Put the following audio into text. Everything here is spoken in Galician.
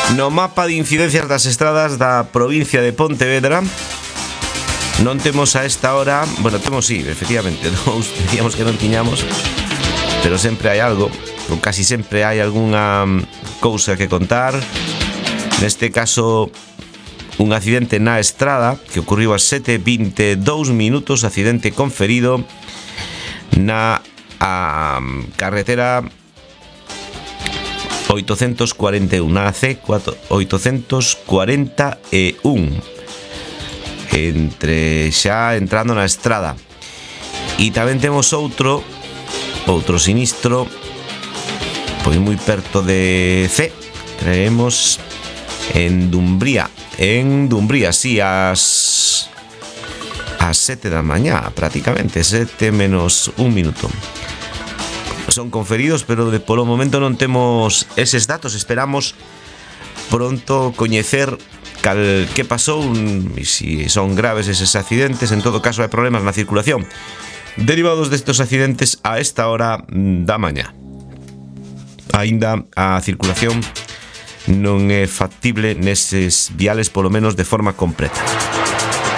No mapa de incidencias das estradas da provincia de Pontevedra non temos a esta hora, bueno, temos sí, efectivamente, dous decíamos que non tiñamos, pero sempre hai algo, ou casi sempre hai algunha cousa que contar. Neste caso, un accidente na estrada que ocorriu a 7:22 minutos, accidente conferido na carretera 841, na C841, entre xa entrando na estrada. E tamén temos outro sinistro pois moi perto de C, creemos en Dumbría, sí, ás 7 da mañá, prácticamente 7 menos un minuto. Son conferidos, pero polo momento non temos eses datos. Esperamos pronto coñecer que pasou e se son graves eses accidentes. En todo caso, hai problemas na circulación derivados destes accidentes a esta hora da mañá. Aínda a circulación non é factible neses viales, polo menos de forma completa.